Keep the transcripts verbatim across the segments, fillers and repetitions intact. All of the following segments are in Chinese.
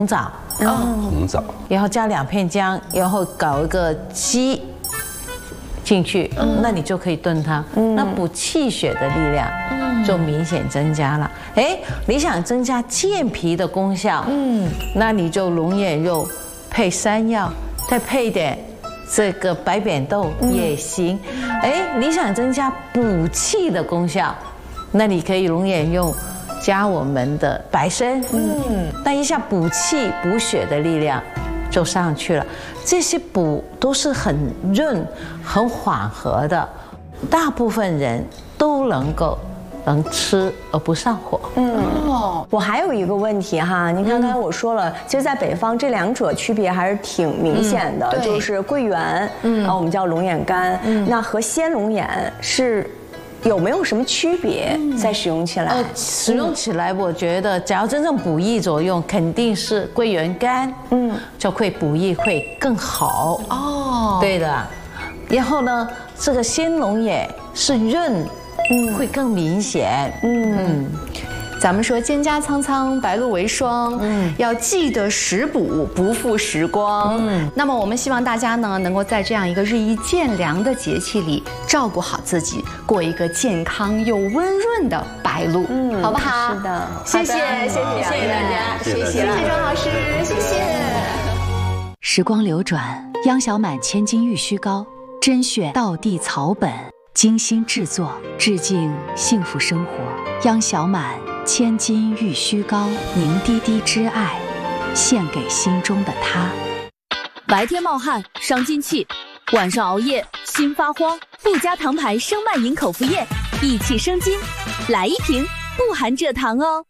枣， 红枣， 然后加两片姜，然后搞一个鸡进去，那你就可以炖它。那补气血的力量就明显增加了。哎，你想增加健脾的功效，嗯，那你就龙眼肉配山药，再配一点这个白扁豆也行。哎，你想增加补气的功效，那你可以龙眼肉加我们的白参，嗯，那一下补气补血的力量就上去了。这些补都是很润、很缓和的，大部分人都能够能吃而不上火。 嗯，哦，我还有一个问题哈，您看刚才我说了，其实，在北方这两者区别还是挺明显的，就是桂圆，嗯，啊，我们叫龙眼干，那和鲜龙眼是有没有什么区别？在使用起来？ 呃，使用起来，我觉得只要真正补益作用，肯定是桂圆干，嗯，就会补益会更好。哦，对的。然后呢，这个鲜龙眼是润，嗯，会更明显。嗯。 咱们说蒹葭苍苍，白露为霜，嗯，要记得食补，不负时光。嗯，那么我们希望大家呢，能够在这样一个日益渐凉的节气里，照顾好自己，过一个健康又温润的白露，嗯，好不好？ 是的， 谢谢，谢谢，谢谢大家，谢谢，谢谢周老师，谢谢。 时光流转，央小满千金玉虚膏，甄选道地草本，精心制作，致敬幸福生活。央小满千金玉虚膏，凝滴滴之爱，献给心中的他。 白天冒汗伤津气，晚上熬夜心发慌。富加糖牌生脉饮口服液，益气生津，来一瓶，不含蔗糖哦。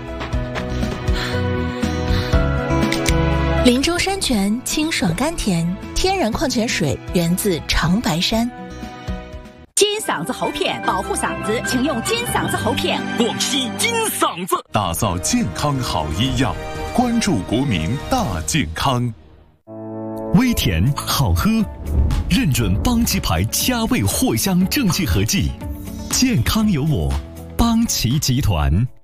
林州山泉清爽甘甜，天然矿泉水源自长白山。 金嗓子喉片，保护嗓子，请用金嗓子喉片。 广西金嗓子，打造健康好医药，关注国民大健康。 微甜好喝，认准邦吉牌佳味藿香正气合剂，健康有我，邦奇集团。